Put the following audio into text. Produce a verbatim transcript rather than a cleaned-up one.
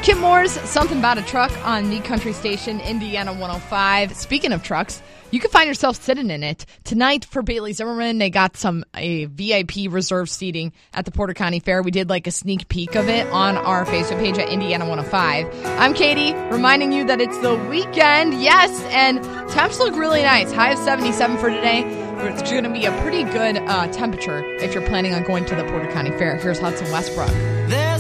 Kim Moore's Something About a Truck on the Country Station, Indiana one oh five. Speaking of trucks, you can find yourself sitting in it. Tonight for Bailey Zimmerman, they got some a V I P reserve seating at the Porter County Fair. We did like a sneak peek of it on our Facebook page at Indiana one oh five. I'm Katie, reminding you that it's the weekend, yes, and temps look really nice. High of seventy-seven for today. It's going to be a pretty good uh, temperature if you're planning on going to the Porter County Fair. Here's Hudson Westbrook. There's